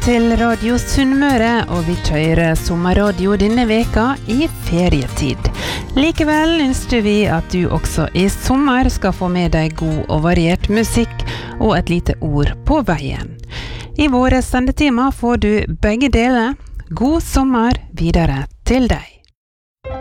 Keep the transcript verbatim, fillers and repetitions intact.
til Radio Sunnmøre, og vi kjører sommerradio denne veka i ferietid. Likevel ønsker vi at du også i sommer skal få med deg god og variert musikk og et lite ord på veien. I våre sendetema får du begge deler. God sommer videre til deg.